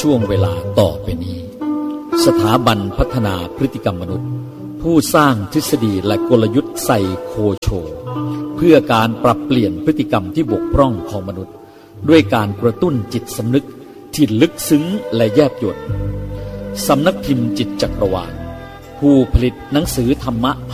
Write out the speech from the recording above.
ช่วงเวลาต่อไปนี้สถาบันพัฒนาพฤติกรรมมนุษย์ผู้สร้างทฤษฎีและกลยุทธ์ไซโคโชเพื่อการปรับเปลี่ยนพฤติกรรมที่บกพร่องของมนุษย์ด้วยการกระตุ้นจิตสำนึกที่ลึกซึ้งและแยบยลสำนักพิมพ์จิตจักรวาลผู้ผลิตหนังสือธรรมะ